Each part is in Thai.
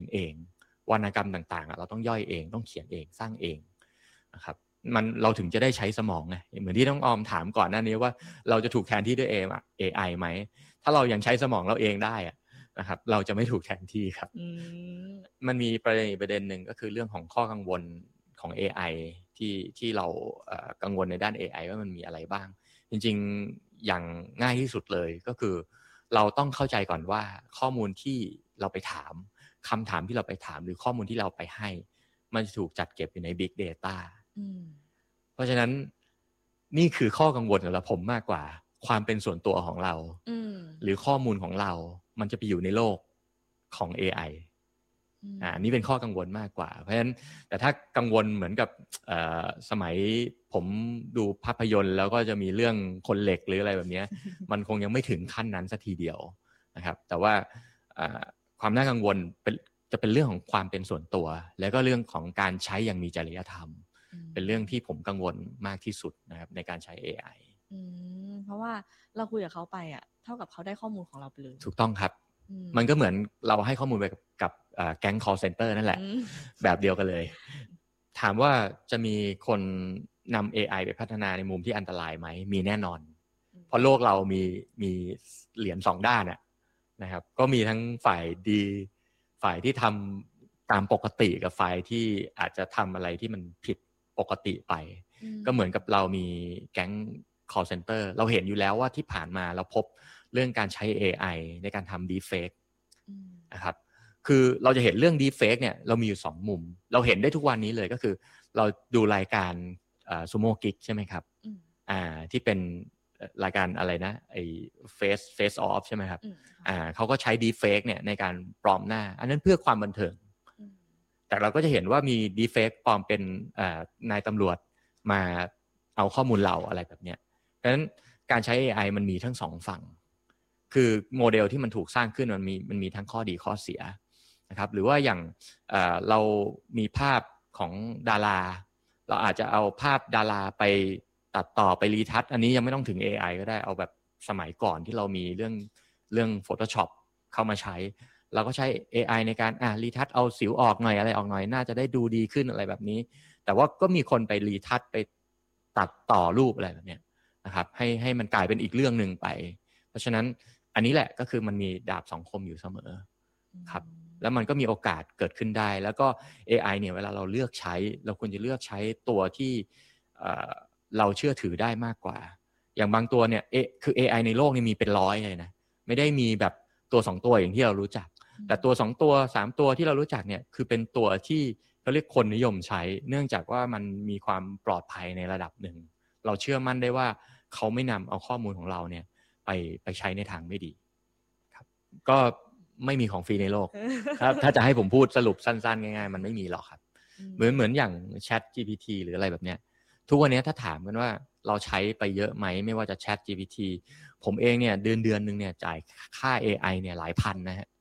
เองวรรณกรรมต่างๆเราต้องย่อยเองต้องเขียนเองสร้างเองนะครับเราถึงจะได้ใช้สมองไงเหมือนที่น้องออมถามก่อนหน้านี้ว่าเราจะถูกแทนที่ด้วย AI ไหมถ้าเรายังใช้สมองเราเองได้นะครับเราจะไม่ถูกแทนที่ครับมันมีประเด็นหนึ่งก็คือเรื่องของข้อกังวลของ AI ที่เรากังวลในด้าน AI ว่ามันมีอะไรบ้างจริงๆอย่างง่ายที่สุดเลยก็คือเราต้องเข้าใจก่อนว่าข้อมูลที่เราไปถามคำถามที่เราไปถามหรือข้อมูลที่เราไปให้มันจะถูกจัดเก็บอยู่ใน Big Data เพราะฉะนั้นนี่คือข้อกังวลสำหรับผมมากกว่าความเป็นส่วนตัวของเราหรือข้อมูลของเรามันจะไปอยู่ในโลกของ AI นี่เป็นข้อกังวลมากกว่าเพราะฉะนั้นแต่ถ้ากังวลเหมือนกับสมัยผมดูภาพยนตร์แล้วก็จะมีเรื่องคนเหล็กหรืออะไรแบบนี้ มันคงยังไม่ถึงขั้นนั้นสักทีเดียวนะครับแต่ว่าความน่ากังวลจะเป็นเรื่องของความเป็นส่วนตัวแล้วก็เรื่องของการใช้อย่างมีจริยธรรมเป็นเรื่องที่ผมกังวลมากที่สุดนะครับในการใช้ AI เพราะว่าเราคุยกับเขาไปเท่ากับเขาได้ข้อมูลของเราไปเลยถูกต้องครับมันก็เหมือนเราให้ข้อมูลไปกับแก๊ง call center นั่นแหละแบบเดียวกันเลยถามว่าจะมีคนนำ AI ไปพัฒนาในมุมที่อันตรายไหมมีแน่นอนเพราะโลกเรามีเหรียญสองด้านนะครับก็มีทั้งฝ่ายดีฝ่ายที่ทำตามปกติกับฝ่ายที่อาจจะทำอะไรที่มันผิดปกติไปก็เหมือนกับเรามีแก๊ง call center เราเห็นอยู่แล้วว่าที่ผ่านมาเราพบเรื่องการใช้ AI ในการทำ deepfake นะครับคือเราจะเห็นเรื่อง deepfake เนี่ยเรามีอยู่2มุมเราเห็นได้ทุกวันนี้เลยก็คือเราดูรายการSumo Geek ใช่ไหมครับที่เป็นรายการอะไรนะไอ้ face off ใช่ไหมครับเขาก็ใช้ deepfake เนี่ยในการปลอมหน้าอันนั้นเพื่อความบันเทิงแต่เราก็จะเห็นว่ามี deepfake ปลอมเป็นนายตำรวจมาเอาข้อมูลเราอะไรแบบเนี้ยเพราะฉะนั้นการใช้ AI มันมีทั้ง2ฝั่งคือโมเดลที่มันถูกสร้างขึ้นมันมีทั้งข้อดีข้อเสียนะครับหรือว่าอย่างเรามีภาพของดาราเราอาจจะเอาภาพดาราไปตัดต่อไปรีทัชอันนี้ยังไม่ต้องถึง AI ก็ได้เอาแบบสมัยก่อนที่เรามีเรื่อง Photoshop เข้ามาใช้เราก็ใช้ AI ในการรีทัชเอาสิวออกหน่อยอะไรออกหน่อยน่าจะได้ดูดีขึ้นอะไรแบบนี้แต่ว่าก็มีคนไปรีทัชไปตัดต่อรูปอะไรแบบนี้นะครับให้มันกลายเป็นอีกเรื่องนึงไปเพราะฉะนั้นอันนี้แหละก็คือมันมีดาบสองคมอยู่เสมอครับแล้วมันก็มีโอกาสเกิดขึ้นได้แล้วก็ AI เนี่ยเวลาเราเลือกใช้เราควรจะเลือกใช้ตัวที่เราเชื่อถือได้มากกว่าอย่างบางตัวเนี่ยคือ AI ในโลกนี่มีเป็นร้อยเลยนะไม่ได้มีแบบตัว2ตัวอย่างที่เรารู้จักแต่ตัว2ตัว3ตัวที่เรารู้จักเนี่ยคือเป็นตัวที่เขาเรียกคนนิยมใช้เนื่องจากว่ามันมีความปลอดภัยในระดับหนึ่งเราเชื่อมั่นได้ว่าเขาไม่นำเอาข้อมูลของเราเนี่ยไปใช้ในทางไม่ดีครับก็ไม่มีของฟรีในโลกครับถ้าจะให้ผมพูดสรุปสั้นๆง่ายๆมันไม่มีหรอกครับเหมือนอย่าง Chat GPT หรืออะไรแบบเนี้ยทุกวันนี้ถ้าถามกันว่าเราใช้ไปเยอะไหมไม่ว่าจะ Chat GPT ผมเองเนี่ยเดือนนึงเนี่ยจ่ายค่า AI เนี่ยหลายพันนะฮะ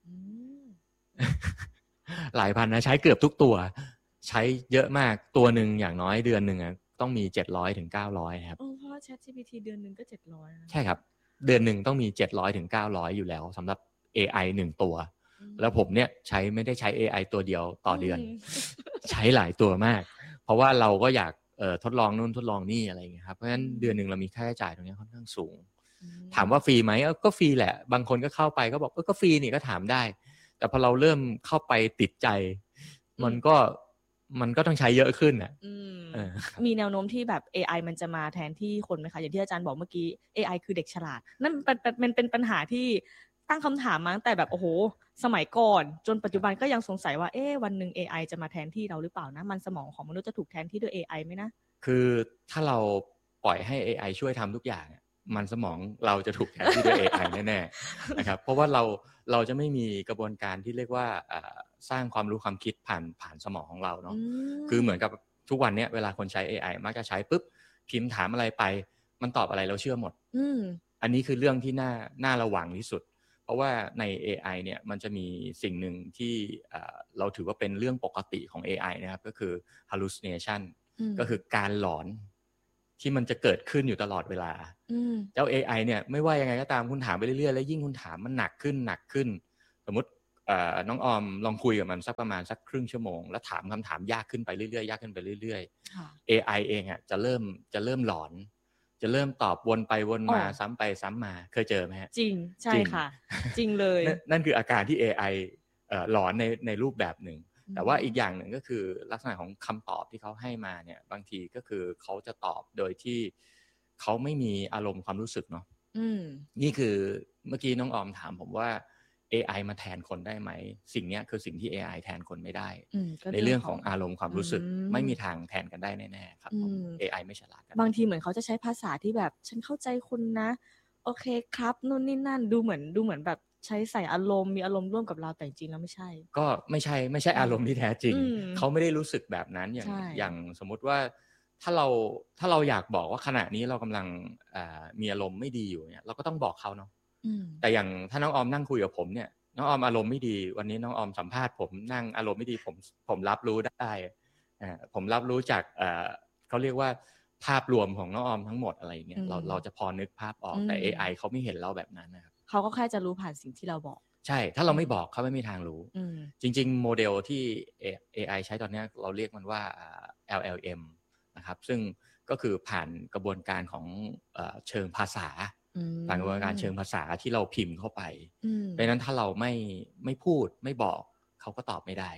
หลายพันนะใช้เกือบทุกตัวใช้เยอะมากตัวนึงอย่างน้อยเดือนนึงต้องมี700 ถึง 900ครับเพราะ Chat GPT เดือนนึงก็700 ใช่ครับเดือนนึงต้องมี700 ถึง 900อยู่แล้วสำหรับ AI 1ตัวแล้วผมเนี่ยไม่ได้ใช้ AI ตัวเดียวต่อเดือนใช้หลายตัวมากเพราะว่าเราก็อยากทดลองนู่นทดลองนี่อะไรอย่างเงี้ยครับเพราะฉะนั้นเดือนนึงเรามีค่าใช้จ่ายตรงนี้ค่อนข้างสูงถามว่าฟรีไหมก็ฟรีแหละบางคนก็เข้าไปก็บอกก็ฟรีนี่ก็ถามได้แต่พอเราเริ่มเข้าไปติดใจมันก็ต้องใช้เยอะขึ้นมีแนวโน้มที่แบบ AI มันจะมาแทนที่คนไหมคะอย่างที่อาจารย์บอกเมื่อกี้ AI คือเด็กฉลาดนั่นเป็นปัญหาที่ตั้งคำถามมาตั้งแต่แบบโอ้โหสมัยก่อนจนปัจจุบันก็ยังสงสัยว่าวันหนึ่ง AI จะมาแทนที่เราหรือเปล่านะมันสมองของมนุษย์จะถูกแทนที่ด้วย AI ไหมนะคือถ้าเราปล่อยให้ AI ช่วยทำทุกอย่างมันสมองเราจะถูกแทนที่ด้วย AI แน่ๆนะครับเพราะว่าเราจะไม่มีกระบวนการที่เรียกว่าสร้างความรู้ความคิดผ่านสมองของเราเนาะคือเหมือนกับทุกวันนี้เวลาคนใช้ AI มักจะใช้ปุ๊บพิมพ์ถามอะไรไปมันตอบอะไรเราเชื่อหมดอันนี้คือเรื่องที่น่าระวังที่สุดเพราะว่าใน AI เนี่ยมันจะมีสิ่งหนึ่งที่เราถือว่าเป็นเรื่องปกติของ AI นะครับก็คือ hallucination ก็คือการหลอนที่มันจะเกิดขึ้นอยู่ตลอดเวลาเจ้า AI เนี่ยไม่ว่ายังไงก็ตามคุณถามไปเรื่อยๆแล้วยิ่งคุณถามมันหนักขึ้นสมมติน้องออมลองคุยกับมันสักประมาณสักครึ่งชั่วโมงแล้วถามคำถามยากขึ้นไปเรื่อยๆยากขึ้นไปเรื่อยๆ AI เองอ่ะจะเริ่มหลอนจะเริ่มตอบวนไปวนมาซ้ำไปซ้ำมาเคยเจอไหมฮะจริงใช่ค่ะจริงเลยนั่นคืออาการที่ AI หลอนในรูปแบบหนึ่งแต่ว่าอีกอย่างหนึ่งก็คือลักษณะของคำตอบที่เขาให้มาเนี่ยบางทีก็คือเขาจะตอบโดยที่เขาไม่มีอารมณ์ความรู้สึกเนาะนี่คือเมื่อกี้น้องออมถามผมว่า AI มาแทนคนได้ไหมสิ่งนี้คือสิ่งที่ AI แทนคนไม่ได้ในเรื่องของอารมณ์ความรู้สึกไม่มีทางแทนกันได้แน่ๆครับ AI ไม่ฉลาดกันบางทีเหมือนเขาจะใช้ภาษาที่แบบฉันเข้าใจคุณนะโอเคครับนู่นนี่นั่นดูเหมือนแบบใช้ใส่อารมณ์มีอารมณ์ร่วมกับเราแต่จริงแล้วไม่ใช่ก็ไม่ใช่อารมณ์ที่แท้จริงเขาไม่ได้รู้สึกแบบนั้นอย่างสมมุติว่าถ้าเราอยากบอกว่าขณะนี้เรากำลังมีอารมณ์ไม่ดีอยู่เนี่ยเราก็ต้องบอกเขาเนาะแต่อย่างถ้าน้องออมนั่งคุยกับผมเนี่ยน้องออมอารมณ์ไม่ดีวันนี้น้องออมสัมภาษณ์ผมนั่งอารมณ์ไม่ดีผมรับรู้ได้ผมรับรู้จากเขาเรียกว่าภาพรวมของน้องออมทั้งหมดอะไรอย่างเงี้ยเราจะพอนึกภาพออกแต่ AI เขาไม่เห็นเราแบบนั้นนะครับเขาก็แค่จะรู้ผ่านสิ่งที่เราบอกใช่ถ้าเราไม่บอกเขาไม่มีทางรู้จริงๆโมเดลที่ AI ใช้ตอนนี้เราเรียกมันว่า LLM นะครับซึ่งก็คือผ่านกระบวนการของเชิงภาษาผ่านกระบวนการเชิงภาษาที่เราพิมพ์เข้าไปเพราะฉะนั้นถ้าเราไม่พูดไม่บอกเขาก็ตอบไม่ได้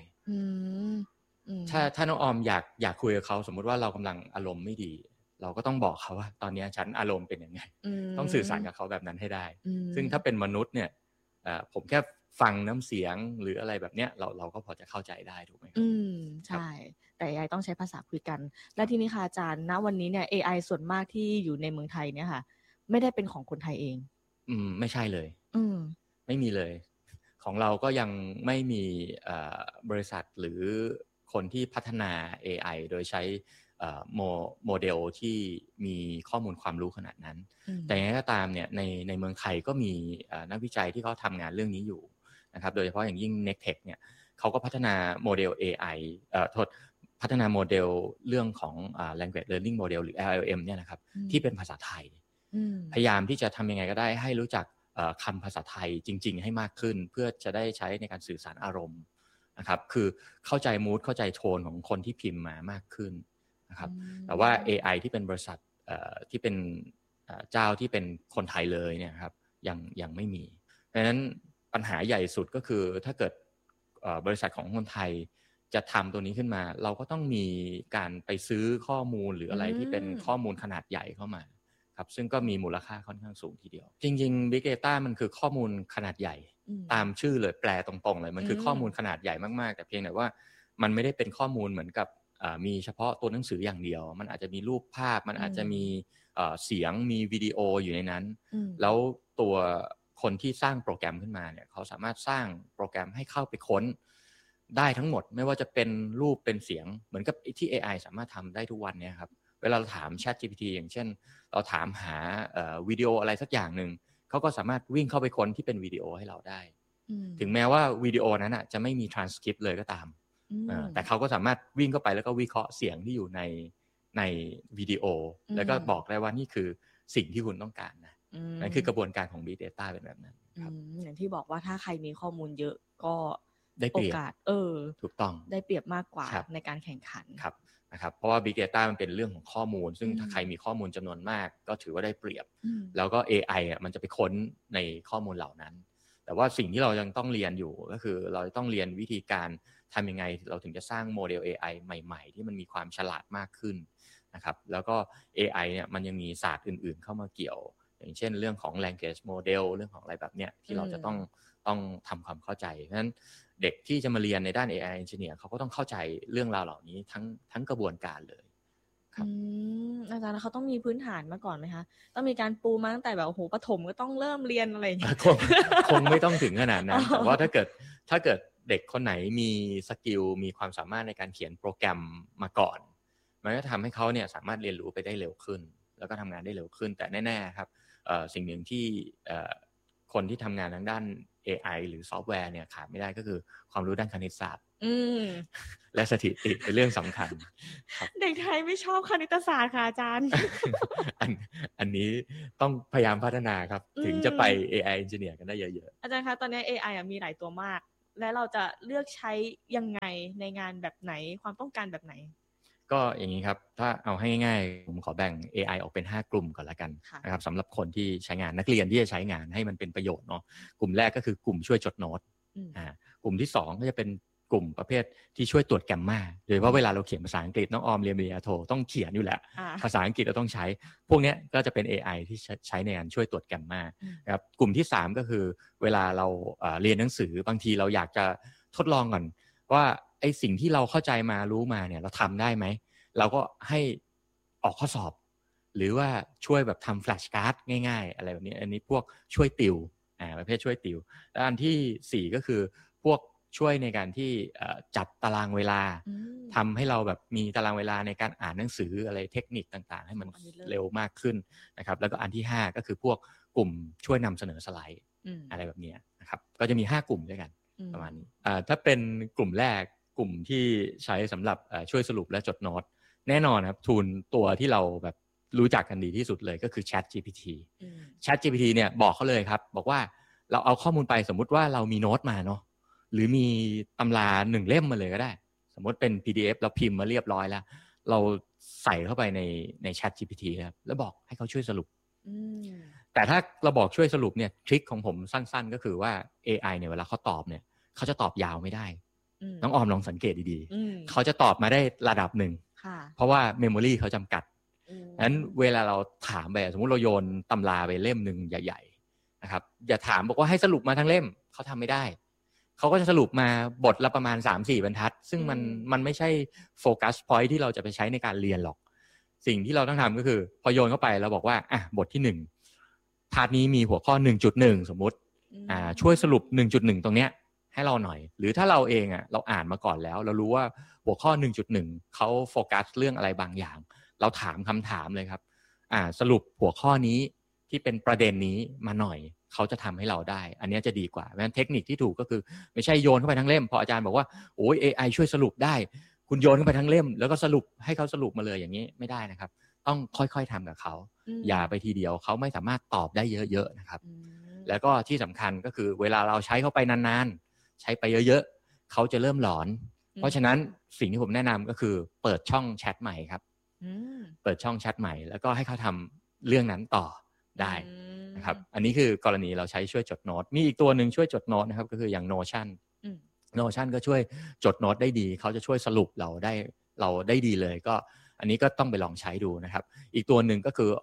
ถ้าน้องออมอยากคุยกับเขาสมมุติว่าเรากำลังอารมณ์ไม่ดีเราก็ต้องบอกเขาว่าตอนนี้ฉันอารมณ์เป็นยังไงต้องสื่อสารกับเขาแบบนั้นให้ได้ซึ่งถ้าเป็นมนุษย์เนี่ยผมแค่ฟังน้ำเสียงหรืออะไรแบบเนี้ยเราก็พอจะเข้าใจได้ถูกไหมครับใช่แต่ AI ต้องใช้ภาษาคุยกันและทีนี้ค่ะอาจารย์ณวันนี้เนี่ย AI ส่วนมากที่อยู่ในเมืองไทยเนี่ยค่ะไม่ได้เป็นของคนไทยเองไม่ใช่เลยไม่มีเลยของเราก็ยังไม่มีบริษัทหรือคนที่พัฒนา AI โดยใช้โมเดลที่มีข้อมูลความรู้ขนาดนั้นแต่อย่างไรก็ตามเนี่ยในเมืองไทยก็มีนักวิจัยที่เขาทำงานเรื่องนี้อยู่นะครับโดยเฉพาะอย่างยิ่ง Nectech เนี่ยเขาก็พัฒนาโมเดล AI พัฒนาโมเดลเรื่องของlanguage learning model หรือ LLM เนี่ยนะครับที่เป็นภาษาไทยพยายามที่จะทำยังไงก็ได้ให้รู้จักคำภาษาไทยจริงๆให้มากขึ้นเพื่อจะได้ใช้ในการสื่อสารอารมณ์นะครับคือเข้าใจมูดเข้าใจโทนของคนที่พิมพ์มามากขึ้นนะครับแต่ว่า AI ที่เป็นบริษัทที่เป็นเจ้าที่เป็นคนไทยเลยเนี่ยครับยังไม่มีเพราะฉะนั้นปัญหาใหญ่สุดก็คือถ้าเกิดบริษัทของคนไทยจะทำตัวนี้ขึ้นมาเราก็ต้องมีการไปซื้อข้อมูลหรืออะไรที่เป็นข้อมูลขนาดใหญ่เข้ามาครับซึ่งก็มีมูลค่าค่อนข้างสูงทีเดียวจริงๆ Big Data มันคือข้อมูลขนาดใหญ่ตามชื่อเลยแปลตรงๆเลยมันคือข้อมูลขนาดใหญ่มากๆแต่เพียงแต่ว่ามันไม่ได้เป็นข้อมูลเหมือนกับมีเฉพาะตัวหนังสืออย่างเดียวมันอาจจะมีรูปภาพมันอาจจะมีเสียงมีวิดีโออยู่ในนั้นแล้วตัวคนที่สร้างโปรแกรมขึ้นมาเนี่ยเขาสามารถสร้างโปรแกรมให้เข้าไปค้นได้ทั้งหมดไม่ว่าจะเป็นรูปเป็นเสียงเหมือนกับที่ AI สามารถทำได้ทุกวันนี้ครับเวลาเราถาม ChatGPT อย่างเช่นเราถามหาวิดีโออะไรสักอย่างหนึ่งเขาก็สามารถวิ่งเข้าไปค้นที่เป็นวิดีโอให้เราได้ถึงแม้ว่าวิดีโอนั้นจะไม่มี transcript เลยก็ตามแต่เขาก็สามารถวิ่งเข้าไปแล้วก็วิเคราะห์เสียงที่อยู่ในวิดีโอแล้วก็บอกได้ว่านี่คือสิ่งที่คุณต้องการนะนั่นคือกระบวนการของ Big Data เป็นแบบนั้นครับอย่างที่บอกว่าถ้าใครมีข้อมูลเยอะก็ได้เปรียบโอกาสถูกต้องได้เปรียบมากกว่าในการแข่งขันครับนะครับเพราะว่า Big Data มันเป็นเรื่องของข้อมูลซึ่งถ้าใครมีข้อมูลจำนวนมากก็ถือว่าได้เปรียบแล้วก็ AI มันจะไปค้นในข้อมูลเหล่านั้นแต่ว่าสิ่งที่เรายังต้องเรียนอยู่ก็คือเราต้องเรียนวิธีการทำยังไงเราถึงจะสร้างโมเดล AI ใหม่ๆที่มันมีความฉลาดมากขึ้นนะครับแล้วก็ AI เนี่ยมันยังมีศาสตร์อื่นๆเข้ามาเกี่ยวอย่างเช่นเรื่องของ language model เรื่องของอะไรแบบเนี้ยที่เราจะต้องทำความเข้าใจเพราะฉะนั้นเด็กที่จะมาเรียนในด้าน AI Engineer เขาก็ต้องเข้าใจเรื่องราวเหล่านี้ทั้งกระบวนการเลยครับอาจารย์เขาต้องมีพื้นฐานมาก่อนไหมคะต้องมีการปูมาตั้งแต่แบบโอ้โหประถมก็ต้องเริ่มเรียนอะไรอย่างเงี้ยคงไม่ต้องถึงขนาดนั้นแต่ว่าถ้าเกิดเด็กคนไหนมีสกิลมีความสามารถในการเขียนโปรแกรมมาก่อนมันก็ทำให้เขาเนี่ยสามารถเรียนรู้ไปได้เร็วขึ้นแล้วก็ทำงานได้เร็วขึ้นแต่แน่ๆครับสิ่งหนึ่งที่คนที่ทำงานทางด้าน AI หรือซอฟต์แวร์เนี่ยขาดไม่ได้ก็คือความรู้ด้านคณิตศาสตร์และสถิติเป็นเรื่องสำคัญเด็กไทยไม่ชอบคณิตศาสตร์ค่ะอาจารย์อันนี้ต้องพยายามพัฒนาครับถึงจะไป AI Engineer กันได้เยอะๆอาจารย์คะตอนนี้ AI มีหลายตัวมากและเราจะเลือกใช้ยังไงในงานแบบไหนความต้องการแบบไหนก็อย่างนี้ครับถ้าเอาให้ง่ายๆผมขอแบ่ง AI ออกเป็น5กลุ่มก่อนละกันนะครับสำหรับคนที่ใช้งานนักเรียนที่จะใช้งานให้มันเป็นประโยชน์เนาะกลุ่มแรกก็คือกลุ่มช่วยจดโน้ตกลุ่มที่2ก็จะเป็นกลุ่มประเภทที่ช่วยตรวจแกมมาโดยเฉพาะเวลาเราเขียนภาษาอังกฤษน้องออมเรียนปริญญาโทต้องเขียนอยู่แหละภาษาอังกฤษเราต้องใช้พวกนี้ก็จะเป็น AI ที่ใช้ในการช่วยตรวจแกมมาครับกลุ่มที่3ก็คือเวลาเราเรียนหนังสือบางทีเราอยากจะทดลองก่อนว่าไอ้สิ่งที่เราเข้าใจมารู้มาเนี่ยเราทำได้ไหมเราก็ให้ออกข้อสอบหรือว่าช่วยแบบทำแฟลชการ์ดง่ายๆอะไรแบบนี้อันนี้พวกช่วยติวประเภทช่วยติวแล้วอันที่4ก็คือพวกช่วยในการที่จัดตารางเวลาทำให้เราแบบมีตารางเวลาในการอ่านหนังสืออะไรเทคนิคต่างๆให้มันเร็วมากขึ้นนะครับแล้วก็อันที่5ก็คือพวกกลุ่มช่วยนำเสนอสไลด์อะไรแบบนี้นะครับก็จะมี5กลุ่มด้วยกันประมาณนี้ถ้าเป็นกลุ่มแรกกลุ่มที่ใช้สำหรับช่วยสรุปและจดโน้ตแน่นอนครับทูลตัวที่เราแบบรู้จักกันดีที่สุดเลยก็คือ ChatGPT ChatGPT เนี่ยบอกเขาเลยครับบอกว่าเราเอาข้อมูลไปสมมุติว่าเรามีโน้ตมาเนาะหรือมีตำรา1เล่มมาเลยก็ได้สมมติเป็น PDF เราพิมพ์มาเรียบร้อยแล้วเราใส่เข้าไปใน ChatGPT ครับแล้วบอกให้เขาช่วยสรุปแต่ถ้าเราบอกช่วยสรุปเนี่ยทริคของผมสั้นๆก็คือว่า AI เนี่ยเวลาเขาตอบเนี่ยเขาจะตอบยาวไม่ได้น้องออมลองสังเกตดีๆเขาจะตอบมาได้ระดับหนึ่งเพราะว่าเมมโมรีเขาจำกัดงั้นเวลาเราถามไปสมมุติเราโยนตำราไปเล่มหนึ่งใหญ่ๆนะครับอย่าถามบอกว่าให้สรุปมาทั้งเล่มเขาทำไม่ได้เขาก็จะสรุปมาบทละประมาณ 3-4 บรรทัดซึ่งมันไม่ใช่โฟกัสพอยท์ที่เราจะไปใช้ในการเรียนหรอกสิ่งที่เราต้องทำก็คือพอโยนเข้าไปเราบอกว่าบทที่1พาร์ทนี้มีหัวข้อ 1.1 สมมุติช่วยสรุป 1.1 ตรงเนี้ยให้เราหน่อยหรือถ้าเราเองเราอ่านมาก่อนแล้วเรารู้ว่าหัวข้อ 1.1 เขาโฟกัสเรื่องอะไรบางอย่างเราถามคำถามเลยครับสรุปหัวข้อนี้ที่เป็นประเด็นนี้มาหน่อยเขาจะทำให้เราได้อันนี้จะดีกว่าเพราะฉะนั้นเทคนิคที่ถูกก็คือไม่ใช่โยนเข้าไปทั้งเล่มพออาจารย์บอกว่าโอ้ย AI ช่วยสรุปได้คุณโยนเข้าไปทั้งเล่มแล้วก็สรุปให้เขาสรุปมาเลยอย่างนี้ไม่ได้นะครับต้องค่อยๆทำกับเขาอย่าไปทีเดียวเขาไม่สามารถตอบได้เยอะๆนะครับแล้วก็ที่สำคัญก็คือเวลาเราใช้เข้าไปนานๆใช้ไปเยอะๆเขาจะเริ่มหลอนเพราะฉะนั้นสิ่งที่ผมแนะนำก็คือเปิดช่องแชทใหม่ครับเปิดช่องแชทใหม่แล้วก็ให้เขาทำเรื่องนั้นต่อได้นะครับอันนี้คือกรณีเราใช้ช่วยจดโน้ตมีอีกตัวหนึ่งช่วยจดโน้ตนะครับก็คืออย่าง Notion ก็ช่วยจดโน้ตได้ดีเขาจะช่วยสรุปเราได้ดีเลยก็อันนี้ก็ต้องไปลองใช้ดูนะครับอีกตัวหนึ่งก็คือ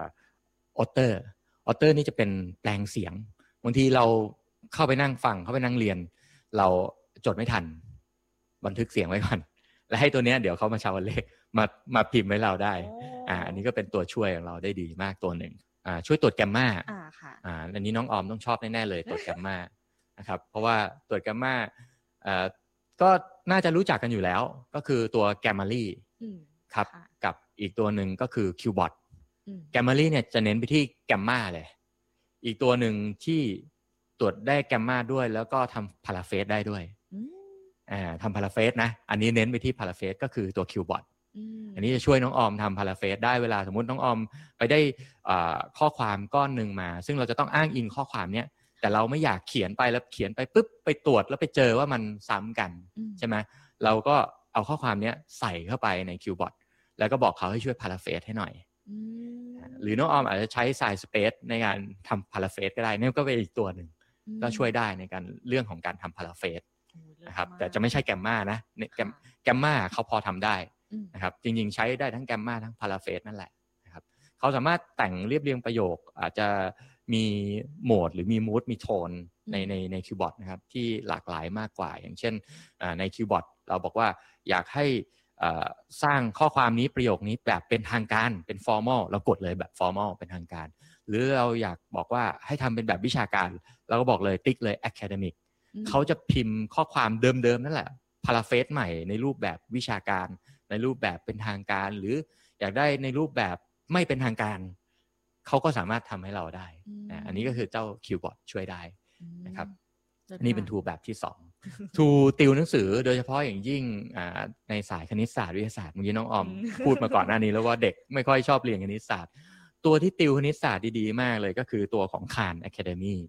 Otter นี่จะเป็นแปลงเสียงบางทีเราเข้าไปนั่งฟังเข้าไปนั่งเรียนเราจดไม่ทันบันทึกเสียงไว้ก่อนแล้วให้ตัวเนี้ยเดี๋ยวเขามาชาวเลขมาพิมพ์ให้เราได้อันนี้ก็เป็นตัวช่วยของเราได้ดีมากตัวหนึ่งช่วยตรวจแกมมาอันนี้น้องออมต้องชอบแน่ๆเลยตรวจแกมมานะครับเพราะว่าตรวจแกมมาก็น่าจะรู้จักกันอยู่แล้วก็คือตัวแกมมารีครับกับอีกตัวหนึ่งก็คือคิวบอทแกมมารีเนี่ยจะเน้นไปที่แกมมาเลยอีกตัวหนึ่งที่ตรวจได้แกมมาด้วยแล้วก็ทำพาราเฟสได้ด้วยทำพาราเฟสนะอันนี้เน้นไปที่พาราเฟสก็คือตัวคิวบอทอันนี้จะช่วยน้องออมทำพาราเฟสได้เวลาสมมติน้องออมไปได้ข้อความก้อนหนึ่งมาซึ่งเราจะต้องอ้างอิงข้อความเนี้ยแต่เราไม่อยากเขียนไปแล้วเขียนไปปุ๊บไปตรวจแล้วไปเจอว่ามันซ้ำกันใช่ไหมเราก็เอาข้อความเนี้ยใส่เข้าไปในคิวบอทแล้วก็บอกเขาให้ช่วยพาราเฟสให้หน่อยหรือน้องออมอาจจะใช้ไซส์สเปซในการทำพาราเฟสก็ได้นี่ก็เป็นอีกตัวหนึ่งก็ช่วยได้ในการเรื่องของการทำพาราเฟสนะครับแต่จะไม่ใช่แกมมานะแกมมาเขาพอทำได้นะครับจริงๆใช้ได้ทั้งแกมมาทั้งพาราเฟสนั่นแหละนะครับเขาสามารถแต่งเรียบเรียงประโยคอาจจะมีโหมดหรือมีมูดมีโทนในคีย์บอร์ดนะครับที่หลากหลายมากกว่าอย่างเช่นในคีย์บอร์ดเราบอกว่าอยากให้สร้างข้อความนี้ประโยคนี้แบบเป็นทางการเป็น formal เรากดเลยแบบ formal เป็นทางการหรือเราอยากบอกว่าให้ทำเป็นแบบวิชาการเราก็บอกเลยติ๊กเลย academic เขาจะพิมพ์ข้อความเดิมๆนั่นแหละพาราเฟสใหม่ในรูปแบบวิชาการในรูปแบบเป็นทางการหรืออยากได้ในรูปแบบไม่เป็นทางการเขาก็สามารถทำให้เราได้อันนี้ก็คือเจ้าคิวบอร์ดช่วยได้นะครับนี่เป็นทูแบบที่2ทูติวหนังสือโดยเฉพาะอย่างยิ่งในสายคณิตศาสตร์วิทยาศาสตร์เมื่อกี้น้องออมพูดมาก่อนหน้านี้แล้วว่าเด็กไม่ค่อยชอบเรียนคณิตศาสตร์ตัวที่ติวคณิตศาสตร์ดีๆมากเลยก็คือตัวของคาน Academy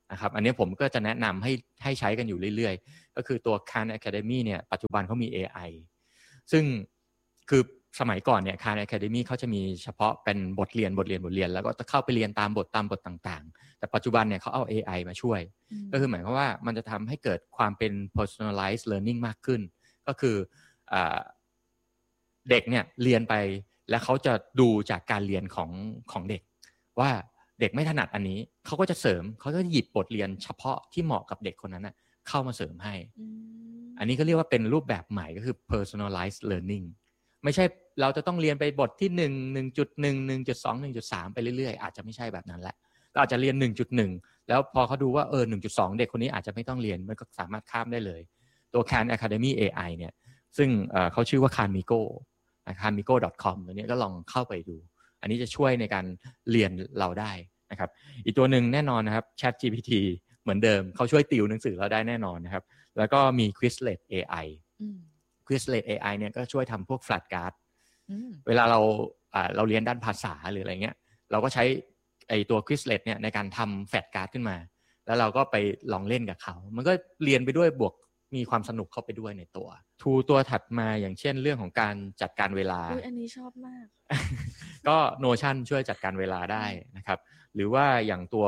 นะครับอันนี้ผมก็จะแนะนำให้ใช้กันอยู่เรื่อยๆก็คือตัว Khan Academy เนี่ยปัจจุบันเขามี AI ซึ่งคือสมัยก่อนเนี่ย Khan Academy เขาจะมีเฉพาะเป็นบทเรียนแล้วก็จะเข้าไปเรียนตามบทต่างๆแต่ปัจจุบันเนี่ยเขาเอา AI มาช่วยก็คือหมายความว่ามันจะทำให้เกิดความเป็น personalized learning มากขึ้นก็คือเด็กเนี่ยเรียนไปแล้วเขาจะดูจากการเรียนของเด็กว่าเด็กไม่ถนัดอันนี้เขาก็จะเสริมเขาก็หยิบบทเรียนเฉพาะที่เหมาะกับเด็กคนนั้นนะเข้ามาเสริมให้อันนี้ก็เรียกว่าเป็นรูปแบบใหม่ก็คือ personalized learning ไม่ใช่เราจะต้องเรียนไปบทที่1 1.1 1.2 1.3 ไปเรื่อยๆอาจจะไม่ใช่แบบนั้นแหละเราอาจจะเรียน 1.1 แล้วพอเขาดูว่า1.2 เด็กคนนี้อาจจะไม่ต้องเรียนมันก็สามารถข้ามได้เลยตัว Khan Academy AI เนี่ยซึ่งเขาชื่อว่า Khanmigo khanmigo.com ตัวนี้ก็ลองเข้าไปดูอันนี้จะช่วยในการเรียนเราได้นะครับอีกตัวหนึ่งแน่นอนนะครับ ChatGPT เหมือนเดิมเขาช่วยติวหนังสือเราได้แน่นอนนะครับแล้วก็มี Quizlet AI Quizlet AI เนี่ยก็ช่วยทำพวก flashcard เวลาเราเรียนด้านภาษาหรืออะไรเงี้ยเราก็ใช้ไอตัว Quizlet เนี่ยในการทำ flashcard ขึ้นมาแล้วเราก็ไปลองเล่นกับเขามันก็เรียนไปด้วยบวกมีความสนุกเข้าไปด้วยในตัวถัดมาอย่างเช่นเรื่องของการจัดการเวลาอันนี้ชอบมากก็ Notion ช่วยจัดการเวลาได้นะครับหรือว่าอย่างตัว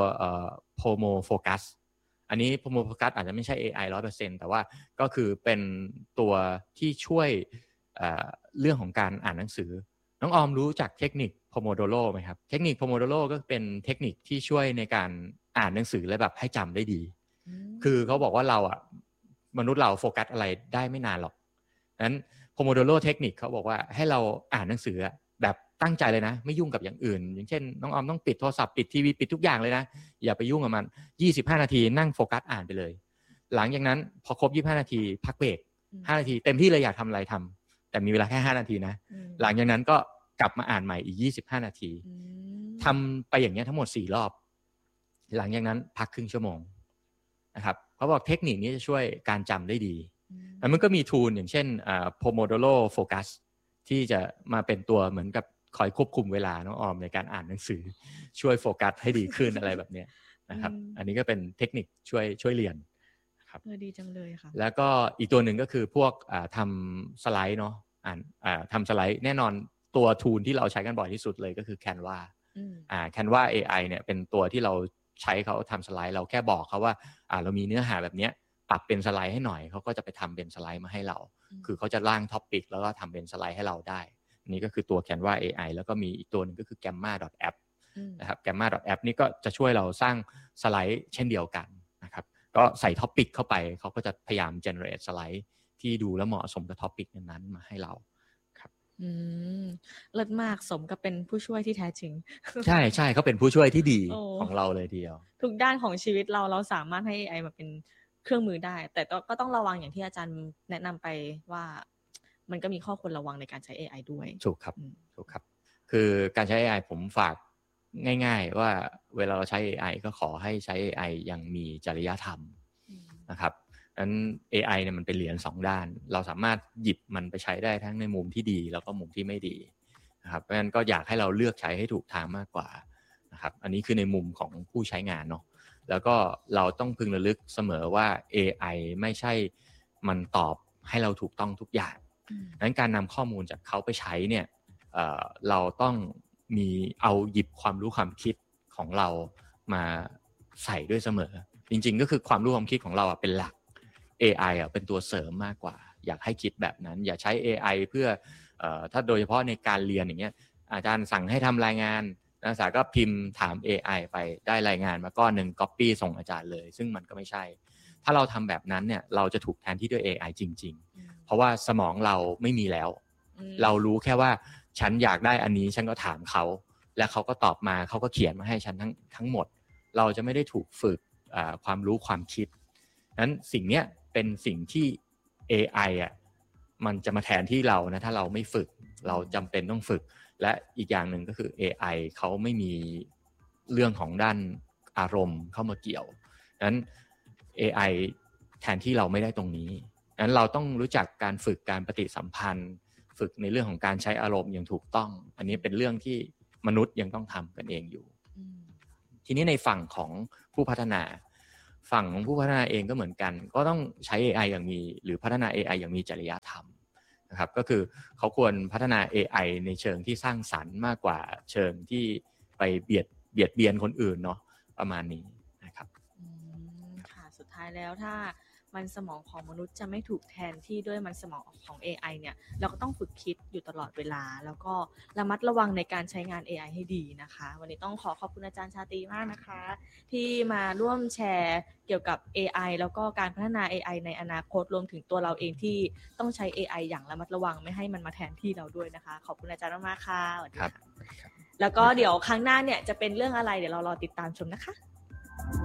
Pomo Focus อันนี้ Pomo Focus อาจจะไม่ใช่ AI 100% แต่ว่าก็คือเป็นตัวที่ช่วยเรื่องของการอ่านหนังสือน้องออมรู้จักเทคนิค Pomodoro ไหมครับเทคนิค Pomodoro ก็เป็นเทคนิคที่ช่วยในการอ่านหนังสือและแบบให้จำได้ดีคือเขาบอกว่าเรามนุษย์เราโฟกัสอะไรได้ไม่นานหรอกนั้น Pomodoro เทคนิคเขาบอกว่าให้เราอ่านหนังสือแบบตั้งใจเลยนะไม่ยุ่งกับอย่างอื่นอย่างเช่นน้องออมต้องปิดโทรศัพท์ปิดทีวีปิดทุกอย่างเลยนะอย่าไปยุ่งกับมัน25นาทีนั่งโฟกัสอ่านไปเลยหลังจากนั้นพอครบ25นาทีพักเบรก5นาทีเต็มที่เลยอยากทำอะไรทำแต่มีเวลาแค่5นาทีนะหลังจากนั้นก็กลับมาอ่านใหม่อีก25นาทีทำไปอย่างนี้ทั้งหมด4รอบหลังจากนั้นพักครึ่งชั่วโมงนะครับเขาบอกเทคนิคนี้จะช่วยการจำได้ดีแล้วมันก็มีทูลอย่างเช่นPomodoro Focus ที่จะมาเป็นตัวเหมือนกับคอยควบคุมเวลาน้องออมในการอ่านหนังสือช่วยโฟกัสให้ดีขึ้น อะไรแบบนี้นะครับอันนี้ก็เป็นเทคนิคช่วยเรียนครับดีจังเลยค่ะแล้วก็อีกตัวหนึ่งก็คือพวกทำสไลด์เนาะทำสไลด์แน่นอนตัวทูลที่เราใช้กันบ่อยที่สุดเลยก็คือ Canva Canva AI เนี่ยเป็นตัวที่เราใช้เขาทำสไลด์เราแค่บอกเขาว่าเรามีเนื้อหาแบบนี้ปรับเป็นสไลด์ให้หน่อยเขาก็จะไปทำเป็นสไลด์มาให้เราคือเขาจะร่างท็อปิกแล้วก็ทำเป็นสไลด์ให้เราได้นี่ก็คือตัว Canva AI แล้วก็มีอีกตัวหนึ่งก็คือ Gamma.app นะครับ Gamma.app นี่ก็จะช่วยเราสร้างสไลด์เช่นเดียวกันนะครับก็ใส่ท็อปิกเข้าไปเขาก็จะพยายาม generate สไลด์ที่ดูแล้วเหมาะสมกับท็อปิกนั้นๆมาให้เราครับเลิศมากสมกับเป็นผู้ช่วยที่แท้จริงใช่เขาเป็นผู้ช่วยที่ดีของเราเลยทีเดียวทุกด้านของชีวิตเราสามารถให้ AI มาเป็นเครื่องมือได้แต่ก็ต้องระวังอย่างที่อาจารย์แนะนำไปว่ามันก็มีข้อควรระวังในการใช้ AI ด้วยถูกครับคือการใช้ AI ผมฝากง่ายๆว่าเวลาเราใช้ AI ก็ขอให้ใช้ AI อย่างมีจริยธรรมนะครับนั้น AI เนี่ยมันเป็นเหรียญ2ด้านเราสามารถหยิบมันไปใช้ได้ทั้งในมุมที่ดีแล้วก็มุมที่ไม่ดีนะครับเพราะฉะนั้นก็อยากให้เราเลือกใช้ให้ถูกทางมากกว่านะครับอันนี้คือในมุมของผู้ใช้งานเนาะแล้วก็เราต้องพึงระลึกเสมอว่า AI ไม่ใช่มันตอบให้เราถูกต้องทุกอย่างนั้นการนำข้อมูลจากเขาไปใช้เนี่ยเราต้องมีเอาหยิบความรู้ความคิดของเรามาใส่ด้วยเสมอจริงๆก็คือความรู้ความคิดของเราเป็นหลัก AI เป็นตัวเสริมมากกว่าอยากให้คิดแบบนั้นอย่าใช้ AI เพื่อถ้าโดยเฉพาะในการเรียนอย่างเงี้ยอาจารย์สั่งให้ทำรายงานนักศึกษาก็พิมพ์ถาม AI ไปได้รายงานมาก้อนหนึ่ง copy ส่งอาจารย์เลยซึ่งมันก็ไม่ใช่ถ้าเราทำแบบนั้นเนี่ยเราจะถูกแทนที่ด้วย AI จริงๆเพราะว่าสมองเราไม่มีแล้วเรารู้แค่ว่าฉันอยากได้อันนี้ฉันก็ถามเขาและเขาก็ตอบมาเขาก็เขียนมาให้ฉันทั้งหมดเราจะไม่ได้ถูกฝึกความรู้ความคิดนั้นสิ่งเนี้ยเป็นสิ่งที่ AI มันจะมาแทนที่เรานะถ้าเราไม่ฝึกเราจำเป็นต้องฝึกและอีกอย่างหนึ่งก็คือ AI เขาไม่มีเรื่องของด้านอารมณ์เข้ามาเกี่ยวนั้น AI แทนที่เราไม่ได้ตรงนี้นั้นเราต้องรู้จักการฝึกการปฏิสัมพันธ์ฝึกในเรื่องของการใช้อารมณ์อย่างถูกต้องอันนี้เป็นเรื่องที่มนุษย์ยังต้องทำกันเองอยู่ทีนี้ในฝั่งของผู้พัฒนาฝั่งของผู้พัฒนาเองก็เหมือนกันก็ต้องใช้ AI อย่างมีหรือพัฒนา AI อย่างมีจริยธรรมนะครับก็คือเขาควรพัฒนา AI ในเชิงที่สร้างสรรค์มากกว่าเชิงที่ไปเบียดเบียนคนอื่นเนาะประมาณนี้นะครับค่ะสุดท้ายแล้วถ้ามันสมองของมนุษย์จะไม่ถูกแทนที่ด้วยมันสมองของ AI เนี่ยเราก็ต้องฝึกคิดอยู่ตลอดเวลาแล้วก็ระมัดระวังในการใช้งาน AI ให้ดีนะคะวันนี้ต้องขอบคุณอาจารย์ชาตรีมากนะคะที่มาร่วมแชร์เกี่ยวกับ AI แล้วก็การพัฒนา AI ในอนาคตรวมถึงตัวเราเองที่ต้องใช้ AI อย่างระมัดระวังไม่ให้มันมาแทนที่เราด้วยนะคะขอบคุณอาจารย์มากๆค่ะสวัสดีค่ะแล้วก็เดี๋ยวครั้งหน้าเนี่ยจะเป็นเรื่องอะไรเดี๋ยวเรารอติดตามชมนะคะ